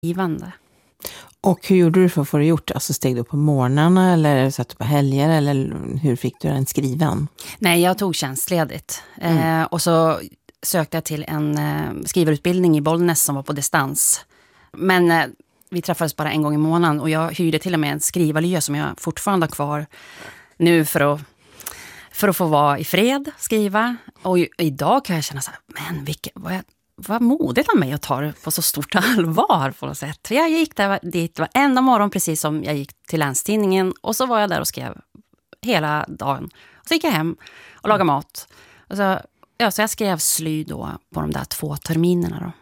givande. Och hur gjorde du för att få det gjort? Alltså steg du på morgnarna eller satt du på helger eller hur fick du den skriven? Nej, jag tog tjänstledigt. Och så sökte jag till en skrivarutbildning i Bollnäs som var på distans. Men vi träffades bara en gång i månaden och jag hyrde till och med en skrivarlya som jag fortfarande har kvar nu för att få vara i fred, skriva. Och idag kan jag känna så här, men vad modigt av mig att ta det på så stort allvar på något sätt. Jag gick dit varenda morgon precis som jag gick till Länstidningen och så var jag där och skrev hela dagen. Och så gick jag hem och lagade mat. Och så jag skrev sly då på de där 2 terminerna då.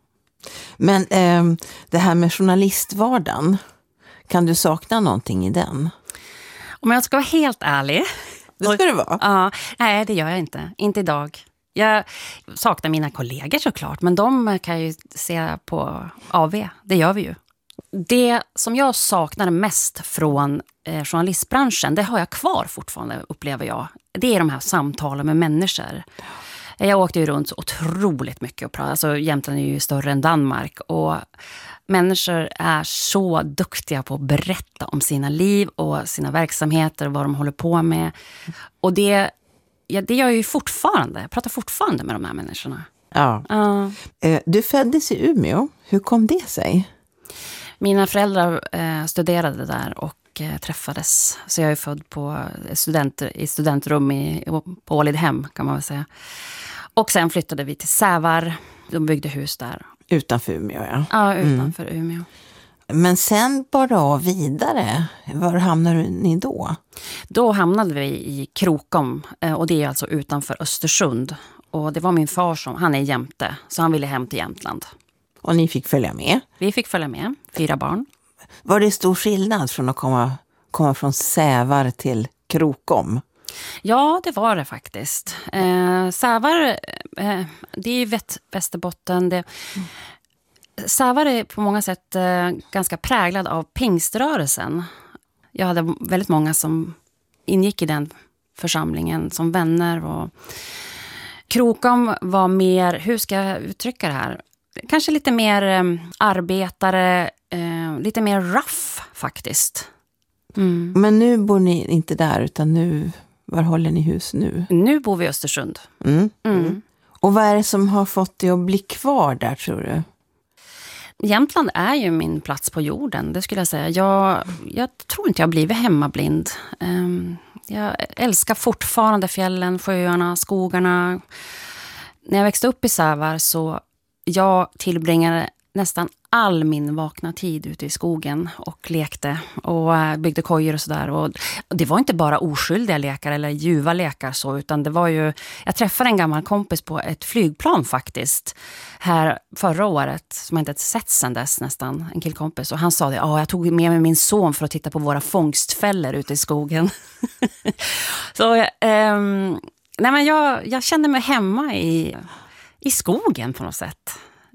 Men det här med journalistvardagen, kan du sakna någonting i den? Om jag ska vara helt ärlig. Det ska det vara? Ja, nej det gör jag inte. Inte idag. Jag saknar mina kollegor såklart, men de kan ju se på AV. Det gör vi ju. Det som jag saknar mest från journalistbranschen, det har jag kvar fortfarande, upplever jag. Det är de här samtalen med människor. Jag åkte ju runt så otroligt mycket och pratade. Alltså Jämtland är ju större än Danmark och människor är så duktiga på att berätta om sina liv och sina verksamheter och vad de håller på med. Och det gör jag ju fortfarande. Jag pratar fortfarande med de här människorna. Ja. Du föddes i Umeå. Hur kom det sig? Mina föräldrar studerade där och träffades. Så jag är född på studentrum på Ålidhem kan man väl säga. Och sen flyttade vi till Sävar. De byggde hus där. Utanför Umeå, ja. Ja, utanför Umeå. Men sen bara vidare. Var hamnade ni då? Då hamnade vi i Krokom. Och det är alltså utanför Östersund. Och det var min far han är jämte. Så han ville hem till Jämtland. Och ni fick följa med? Vi fick följa med. 4 barn. Var det stor skillnad från att komma från Sävar till Krokom? Ja, det var det faktiskt. Sävar, det är ju Västerbotten. Sävar är på många sätt ganska präglad av pingströrelsen. Jag hade väldigt många som ingick i den församlingen som vänner. Och Krokom var mer, hur ska jag uttrycka det här? Kanske lite mer arbetare, lite mer rough faktiskt. Mm. Men nu bor ni inte där utan nu, var håller ni hus nu? Nu bor vi i Östersund. Och vad är det som har fått dig att bli kvar där tror du? Jämtland är ju min plats på jorden, det skulle jag säga. Jag tror inte jag har blivit hemmablind. Jag älskar fortfarande fjällen, sjöarna, skogarna. När jag växte upp i Sävar så jag tillbringade nästan all min vakna tid ute i skogen och lekte och byggde kojor och sådär. Och det var inte bara oskyldiga lekar eller ljuva lekar så, utan det var ju... Jag träffade en gammal kompis på ett flygplan faktiskt här förra året som jag inte sett sedan dess nästan, en killkompis. Och han sa det, jag tog med mig min son för att titta på våra fångstfällor ute i skogen. Så nej men jag kände mig hemma i skogen på något sätt.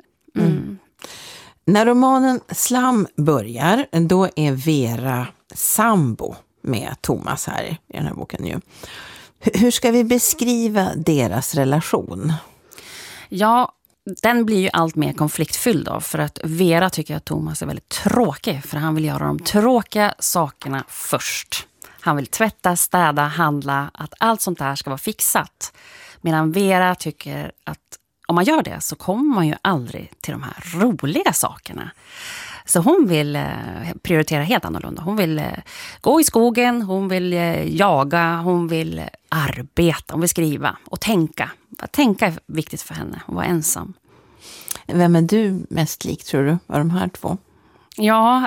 När romanen Slam börjar, då är Vera sambo med Thomas här i den här boken ju. Hur ska vi beskriva deras relation? Ja, den blir ju allt mer konfliktfylld då, för att Vera tycker att Thomas är väldigt tråkig, för han vill göra de tråkiga sakerna först. Han vill tvätta, städa, handla, att allt sånt där ska vara fixat. Medan Vera tycker att om man gör det så kommer man ju aldrig till de här roliga sakerna. Så hon vill prioritera helt annorlunda. Hon vill gå i skogen, hon vill jaga, hon vill arbeta, hon vill skriva och tänka. Att tänka är viktigt för henne, att vara ensam. Vem är du mest lik tror du av de här två? Ja,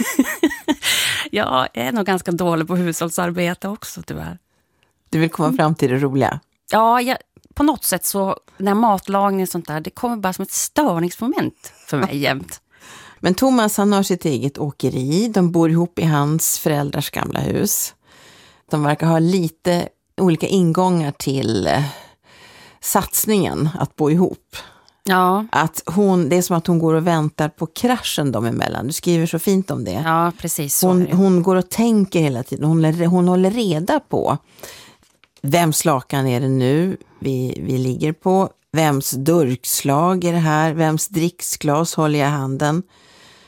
jag är nog ganska dålig på hushållsarbete också tyvärr. Du vill komma fram till det roliga? Ja, på något sätt så när matlagning och sånt där, det kommer bara som ett störningsmoment för mig jämt. Men Thomas han har sitt eget åkeri, de bor ihop i hans föräldrars gamla hus. De verkar ha lite olika ingångar till satsningen att bo ihop. Ja. Att det är som att hon går och väntar på kraschen dem emellan. Du skriver så fint om det. Ja, precis så. Hon går och tänker hela tiden. Hon håller reda på vems lakan är det nu vi ligger på. Vems durkslag är det här? Vems dricksglas håller jag i handen?